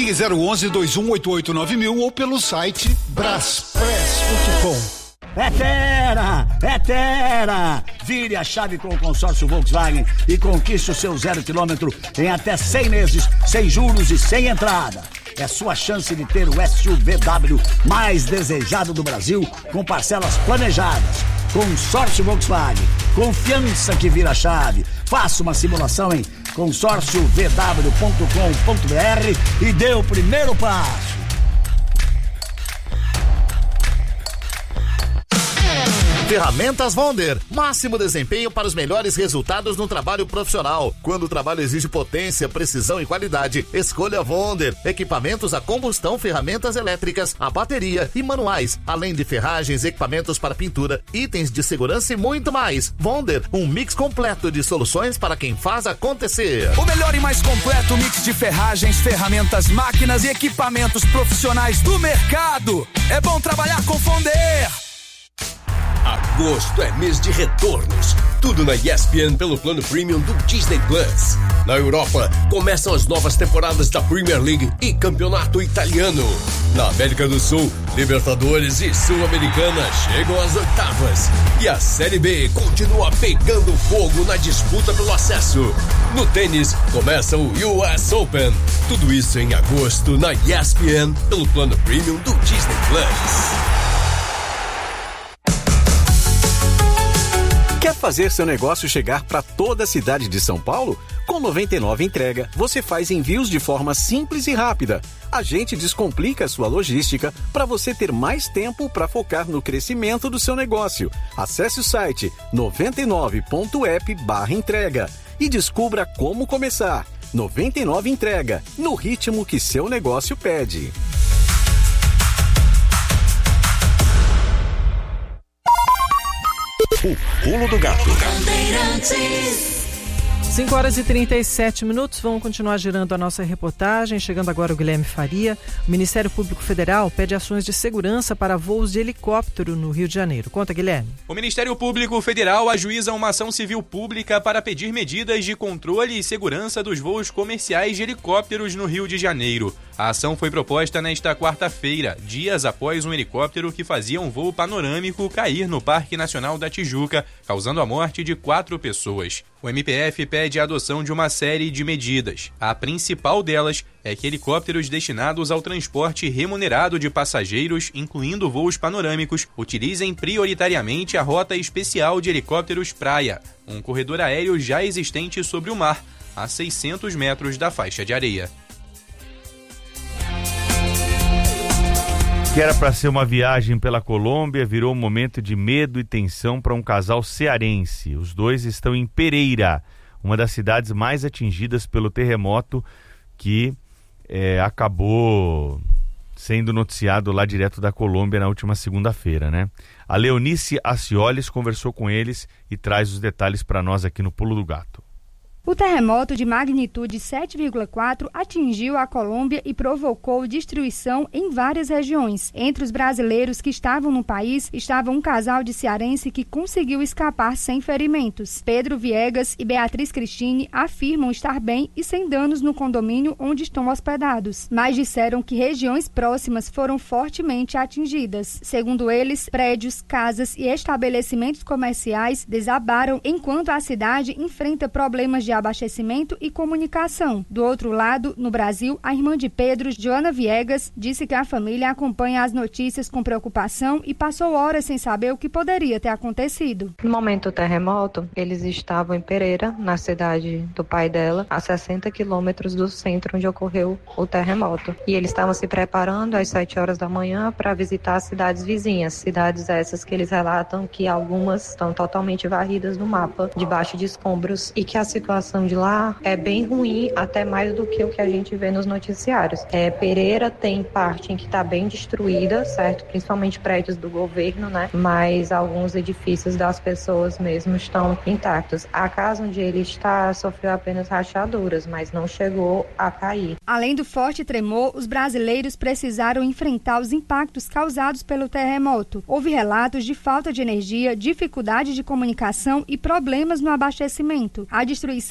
Ligue 011-2188-9000 ou pelo site braspress.com. É Fera! Vire a chave com o consórcio Volkswagen e conquiste o seu 0 km em até 100 meses, sem juros e sem entrada. É sua chance de ter o SUVW mais desejado do Brasil, com parcelas planejadas. Consórcio Volkswagen, confiança que vira chave. Faça uma simulação em consórciovw.com.br e dê o primeiro passo. Ferramentas Wonder, máximo desempenho para os melhores resultados no trabalho profissional. Quando o trabalho exige potência, precisão e qualidade, escolha Wonder. Equipamentos a combustão, ferramentas elétricas, a bateria e manuais, além de ferragens, equipamentos para pintura, itens de segurança e muito mais. Wonder, um mix completo de soluções para quem faz acontecer. O melhor e mais completo mix de ferragens, ferramentas, máquinas e equipamentos profissionais do mercado. É bom trabalhar com Wonder. Agosto é mês de retornos. Tudo na ESPN pelo plano premium do Disney Plus. Na Europa, começam as novas temporadas da Premier League e Campeonato Italiano. Na América do Sul, Libertadores e Sul-Americana chegam às oitavas. E a Série B continua pegando fogo na disputa pelo acesso. No tênis, começa o US Open. Tudo isso em agosto na ESPN pelo plano premium do Disney Plus. Quer fazer seu negócio chegar para toda a cidade de São Paulo? Com 99 Entrega, você faz envios de forma simples e rápida. A gente descomplica a sua logística para você ter mais tempo para focar no crescimento do seu negócio. Acesse o site 99.app/entrega e descubra como começar. 99 Entrega, no ritmo que seu negócio pede. O Pulo do Gato. 5h37, vamos continuar girando a nossa reportagem. Chegando agora o Guilherme Faria. O Ministério Público Federal pede ações de segurança para voos de helicóptero no Rio de Janeiro. Conta, Guilherme. O Ministério Público Federal ajuiza uma ação civil pública para pedir medidas de controle e segurança dos voos comerciais de helicópteros no Rio de Janeiro. A ação foi proposta nesta quarta-feira, dias após um helicóptero que fazia um voo panorâmico cair no Parque Nacional da Tijuca, causando a morte de 4 pessoas. O MPF pede a adoção de uma série de medidas. A principal delas é que helicópteros destinados ao transporte remunerado de passageiros, incluindo voos panorâmicos, utilizem prioritariamente a rota especial de helicópteros praia, um corredor aéreo já existente sobre o mar, a 600 metros da faixa de areia. Que era para ser uma viagem pela Colômbia, virou um momento de medo e tensão para um casal cearense. Os dois estão em Pereira, uma das cidades mais atingidas pelo terremoto que acabou sendo noticiado lá direto da Colômbia na última segunda-feira, né? A Leonice Acioles conversou com eles e traz os detalhes para nós aqui no Pulo do Gato. O terremoto de magnitude 7,4 atingiu a Colômbia e provocou destruição em várias regiões. Entre os brasileiros que estavam no país, estava um casal de cearense que conseguiu escapar sem ferimentos. Pedro Viegas e Beatriz Cristine afirmam estar bem e sem danos no condomínio onde estão hospedados, mas disseram que regiões próximas foram fortemente atingidas. Segundo eles, prédios, casas e estabelecimentos comerciais desabaram enquanto a cidade enfrenta problemas de abastecimento e comunicação. Do outro lado, no Brasil, a irmã de Pedro, Joana Viegas, disse que a família acompanha as notícias com preocupação e passou horas sem saber o que poderia ter acontecido. No momento do terremoto, eles estavam em Pereira, na cidade do pai dela, a 60 quilômetros do centro onde ocorreu o terremoto. E eles estavam se preparando às 7 horas da manhã para visitar as cidades vizinhas. Cidades essas que eles relatam que algumas estão totalmente varridas no mapa, debaixo de escombros, e que a situação de lá é bem ruim, até mais do que o que a gente vê nos noticiários. Pereira tem parte em que está bem destruída, certo? Principalmente prédios do governo, né? Mas alguns edifícios das pessoas mesmo estão intactos. A casa onde ele está sofreu apenas rachaduras, mas não chegou a cair. Além do forte tremor, os brasileiros precisaram enfrentar os impactos causados pelo terremoto. Houve relatos de falta de energia, dificuldade de comunicação e problemas no abastecimento. A destruição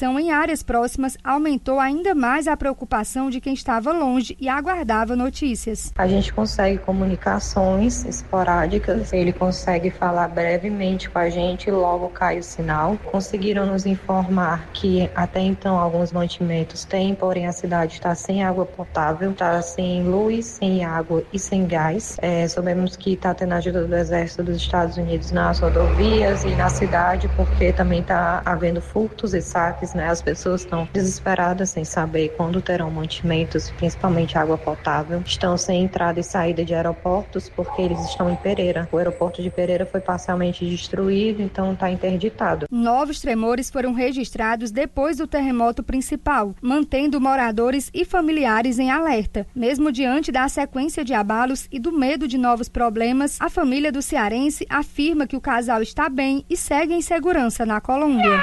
situação em áreas próximas aumentou ainda mais a preocupação de quem estava longe e aguardava notícias. A gente consegue comunicações esporádicas, ele consegue falar brevemente com a gente e logo cai o sinal. Conseguiram nos informar que até então alguns mantimentos têm, porém a cidade está sem água potável, está sem luz, sem água e sem gás. Sabemos que está tendo ajuda do Exército dos Estados Unidos nas rodovias e na cidade, porque também está havendo furtos e saques, né? As pessoas estão desesperadas sem saber quando terão mantimentos, principalmente água potável. Estão sem entrada e saída de aeroportos porque eles estão em Pereira. O aeroporto de Pereira foi parcialmente destruído, então está interditado. Novos tremores foram registrados depois do terremoto principal, mantendo moradores e familiares em alerta. Mesmo diante da sequência de abalos e do medo de novos problemas, a família do cearense afirma que o casal está bem e segue em segurança na Colômbia.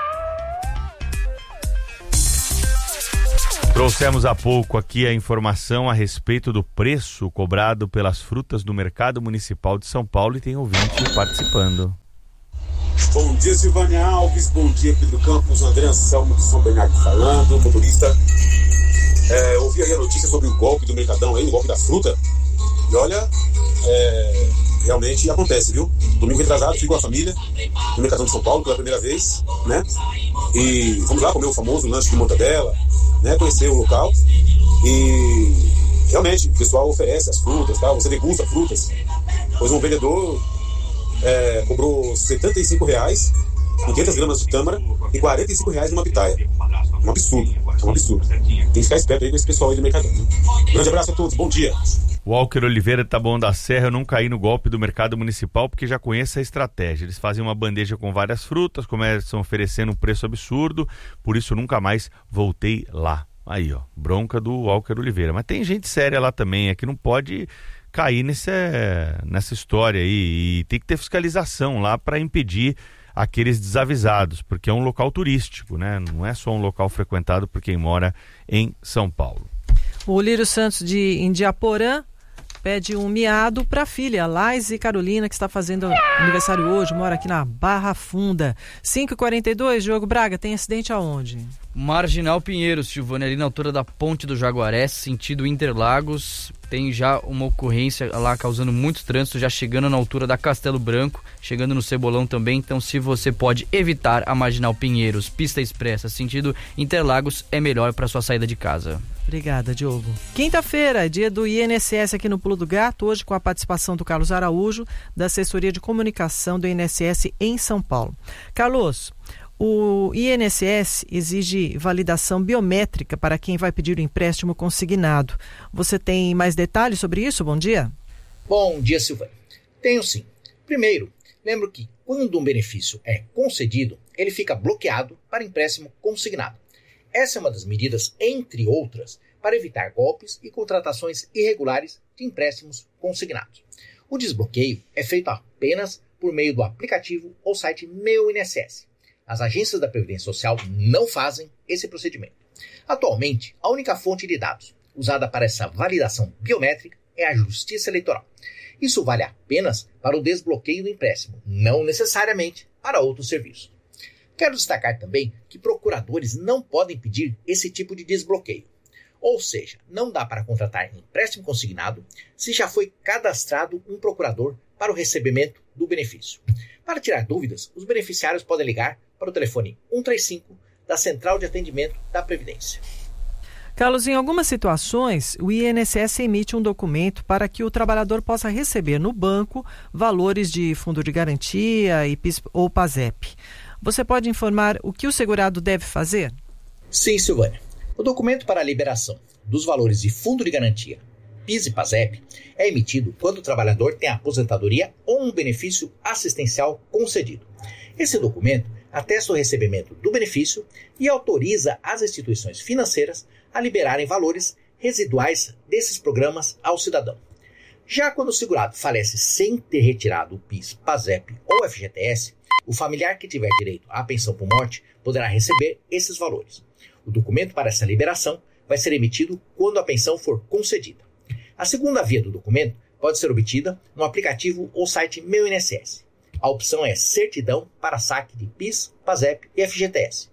Trouxemos há pouco aqui a informação a respeito do preço cobrado pelas frutas no Mercado Municipal de São Paulo e tem ouvinte participando. Bom dia, Silvânia Alves, bom dia, Pedro Campos, André Anselmo de São Bernardo falando, motorista. Ouvi aí a notícia sobre o golpe do Mercadão aí, o golpe da fruta, e olha, realmente acontece, viu? Domingo retrasado, fui com a família no Mercadão de São Paulo pela primeira vez, né? E vamos lá comer o famoso lanche de mortadela, né? Conhecer o local e realmente o pessoal oferece as frutas, tá? Você degusta frutas, pois um vendedor cobrou R$75 em 500 gramas de tâmara e R$45 numa pitaia. Um absurdo. Tem que ficar esperto aí com esse pessoal aí do Mercadão. Grande abraço a todos, bom dia. Walker Oliveira, Taboão da Serra, eu não caí no golpe do Mercado Municipal porque já conheço a estratégia. Eles fazem uma bandeja com várias frutas, começam oferecendo um preço absurdo, por isso nunca mais voltei lá. Aí, ó, bronca do Walker Oliveira. Mas tem gente séria lá também, é que não pode cair nessa história aí, e tem que ter fiscalização lá para impedir aqueles desavisados, porque é um local turístico, né? Não é só um local frequentado por quem mora em São Paulo. O Lírio Santos de Indiaporã pede um miado para a filha, Laís Carolina, que está fazendo aniversário hoje, mora aqui na Barra Funda. 5h42, Diogo Braga, tem acidente aonde? Marginal Pinheiros, Silvânia, ali na altura da Ponte do Jaguaré, sentido Interlagos. Tem já uma ocorrência lá causando muito trânsito, já chegando na altura da Castelo Branco, chegando no Cebolão também. Então, se você pode evitar a Marginal Pinheiros, pista expressa, sentido Interlagos, é melhor para sua saída de casa. Obrigada, Diogo. Quinta-feira, dia do INSS aqui no Pulo do Gato, hoje com a participação do Carlos Araújo, da Assessoria de Comunicação do INSS em São Paulo. Carlos, o INSS exige validação biométrica para quem vai pedir o empréstimo consignado. Você tem mais detalhes sobre isso? Bom dia. Bom dia, Silvânia. Tenho sim. Primeiro, lembro que quando um benefício é concedido, ele fica bloqueado para empréstimo consignado. Essa é uma das medidas, entre outras, para evitar golpes e contratações irregulares de empréstimos consignados. O desbloqueio é feito apenas por meio do aplicativo ou site Meu INSS. As agências da Previdência Social não fazem esse procedimento. Atualmente, a única fonte de dados usada para essa validação biométrica é a Justiça Eleitoral. Isso vale apenas para o desbloqueio do empréstimo, não necessariamente para outros serviços. Quero destacar também que procuradores não podem pedir esse tipo de desbloqueio. Ou seja, não dá para contratar empréstimo consignado se já foi cadastrado um procurador para o recebimento do benefício. Para tirar dúvidas, os beneficiários podem ligar para o telefone 135 da Central de Atendimento da Previdência. Carlos, em algumas situações, o INSS emite um documento para que o trabalhador possa receber no banco valores de fundo de garantia e PIS ou PASEP. Você pode informar o que o segurado deve fazer? Sim, Silvânia. O documento para a liberação dos valores de fundo de garantia, PIS e PASEP, é emitido quando o trabalhador tem aposentadoria ou um benefício assistencial concedido. Esse documento atesta o recebimento do benefício e autoriza as instituições financeiras a liberarem valores residuais desses programas ao cidadão. Já quando o segurado falece sem ter retirado o PIS, PASEP ou FGTS, o familiar que tiver direito à pensão por morte poderá receber esses valores. O documento para essa liberação vai ser emitido quando a pensão for concedida. A segunda via do documento pode ser obtida no aplicativo ou site Meu INSS. A opção é certidão para saque de PIS, PASEP e FGTS.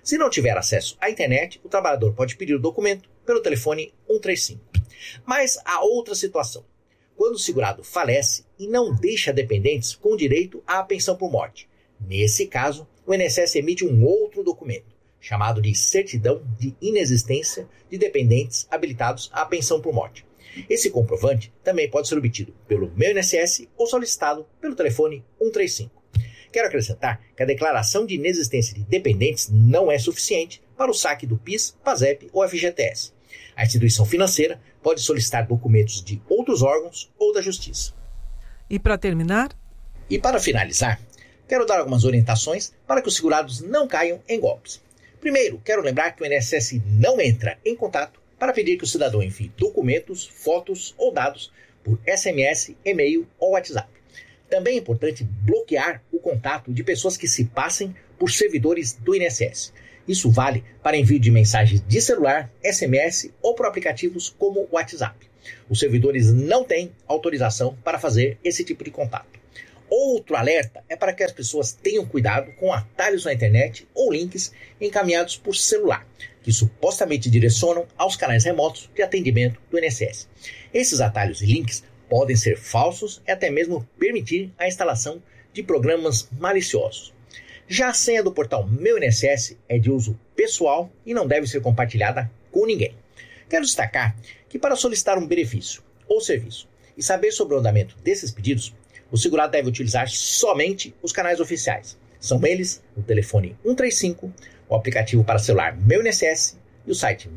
Se não tiver acesso à internet, o trabalhador pode pedir o documento pelo telefone 135. Mas há outra situação. Quando o segurado falece e não deixa dependentes com direito à pensão por morte. Nesse caso, o INSS emite um outro documento, chamado de Certidão de Inexistência de Dependentes Habilitados à Pensão por Morte. Esse comprovante também pode ser obtido pelo Meu INSS ou solicitado pelo telefone 135. Quero acrescentar que a declaração de inexistência de dependentes não é suficiente para o saque do PIS, PASEP ou FGTS. A instituição financeira pode solicitar documentos de outros órgãos ou da Justiça. E para terminar? E para finalizar, quero dar algumas orientações para que os segurados não caiam em golpes. Primeiro, quero lembrar que o INSS não entra em contato para pedir que o cidadão envie documentos, fotos ou dados por SMS, e-mail ou WhatsApp. Também é importante bloquear o contato de pessoas que se passem por servidores do INSS. Isso vale para envio de mensagens de celular, SMS ou por aplicativos como o WhatsApp. Os servidores não têm autorização para fazer esse tipo de contato. Outro alerta é para que as pessoas tenham cuidado com atalhos na internet ou links encaminhados por celular, que supostamente direcionam aos canais remotos de atendimento do INSS. Esses atalhos e links podem ser falsos e até mesmo permitir a instalação de programas maliciosos. Já a senha do portal Meu INSS é de uso pessoal e não deve ser compartilhada com ninguém. Quero destacar que para solicitar um benefício ou serviço e saber sobre o andamento desses pedidos, o segurado deve utilizar somente os canais oficiais. São eles o telefone 135, o aplicativo para celular Meu INSS e o site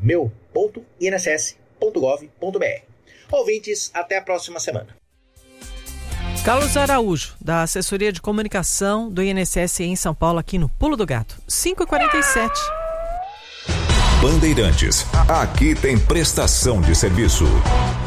meu.inss.gov.br. Ouvintes, até a próxima semana. Carlos Araújo, da Assessoria de Comunicação do INSS em São Paulo, aqui no Pulo do Gato. 5h47. Bandeirantes, aqui tem prestação de serviço.